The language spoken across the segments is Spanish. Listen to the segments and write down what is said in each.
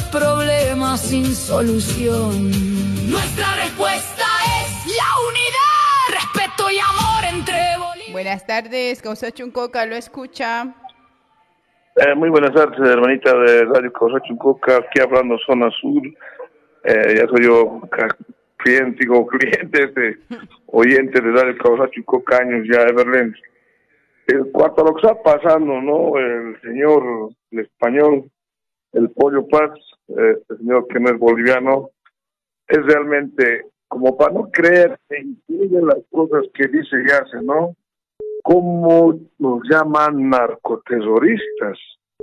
problemas sin solución. Nuestra respuesta es la unidad, respeto y amor entre Bolivia. Buenas tardes, Causa Chuncoca, lo escucha. Muy buenas tardes, hermanita de Radio Causa Chuncoca, aquí hablando Zona Sur. Ya soy yo cliente, oyente de Radio Causa Chuncoca, años ya de Berlín. En cuanto a lo que está pasando, ¿no? El señor, el español, el Pollo Paz, el señor que no es boliviano, es realmente como para no creer en las cosas que dice y hace, ¿no? ¿Cómo nos llaman narcoterroristas?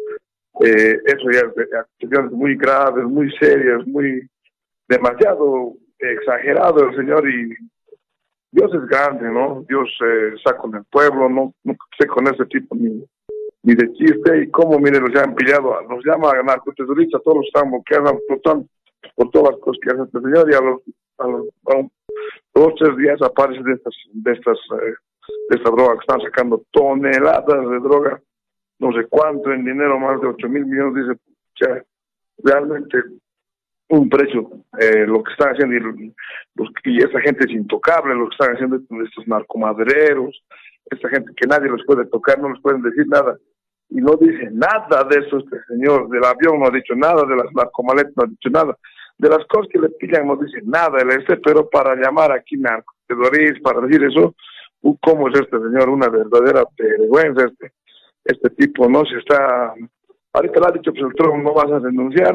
Eso ya es acciones muy graves, muy serias, demasiado exagerado el señor, y Dios es grande, ¿no? Dios está con el pueblo, no sé con ese tipo ni de chiste. Y cómo, mire, los han pillado, nos llama narcoterroristas, todos los están bloqueando por todas las cosas que hace este señor, y a los 2 o 3 días aparecen de estas droga, que están sacando toneladas de droga, no sé cuánto en dinero, más de 8.000 millones, dice, ya, realmente un precio, lo que están haciendo, y esa gente es intocable, lo que están haciendo estos narcomadereros, esta gente que nadie les puede tocar, no les pueden decir nada, y no dice nada de eso este señor, del avión no ha dicho nada, de las narcomaletas no ha dicho nada, de las cosas que le pillan no dice nada, pero para llamar aquí narcoterroristas, para decir eso, ¿cómo es este señor? Una verdadera vergüenza este tipo, ¿no? Se está, ahorita le ha dicho, pues el Trump, no vas a denunciar,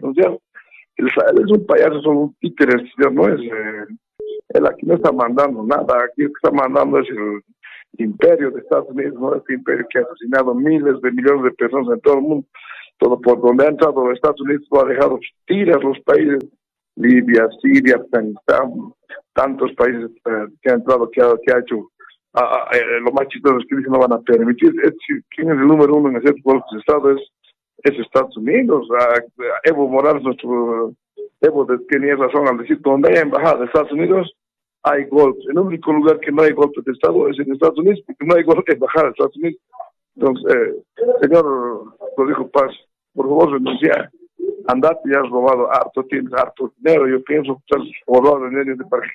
él es un payaso, son un títere, no es, él aquí no está mandando nada, aquí lo que está mandando es el imperio de Estados Unidos, ¿no? Este imperio que ha asesinado miles de millones de personas en todo el mundo, todo por donde ha entrado Estados Unidos, lo ha dejado tiras los países, Libia, Siria, Afganistán, tantos países que ha entrado, que ha hecho, lo más chistoso es que dicen no van a permitir, ¿quién es el número 1 en hacer golpes de Estado? Es Estados Unidos. Evo Morales, Evo tenía razón al decir, donde hay embajada de Estados Unidos hay golpes. El único lugar que no hay golpes de Estado es en Estados Unidos, porque no hay embajada de Estados Unidos. Entonces, señor Rodrigo Paz, por favor renuncia, andate, ya has robado harto, tienes harto dinero, yo pienso que has robado dinero para que